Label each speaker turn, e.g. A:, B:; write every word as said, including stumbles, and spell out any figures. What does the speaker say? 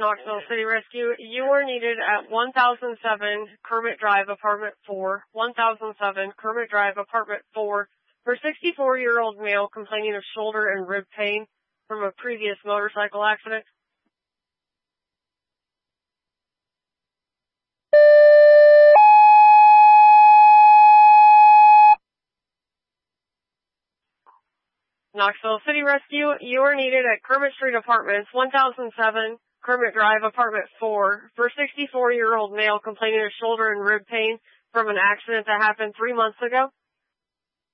A: Knoxville City Rescue. You are needed at one thousand seven Kermit Drive, Apartment four. one thousand seven Kermit Drive, Apartment four. For sixty-four-year-old male complaining of shoulder and rib pain from a previous motorcycle accident. Knoxville City Rescue, you are needed at Kermit Street Apartments, one thousand seven Kermit Drive, Apartment four, for sixty-four-year-old male complaining of shoulder and rib pain from an accident that happened three months ago.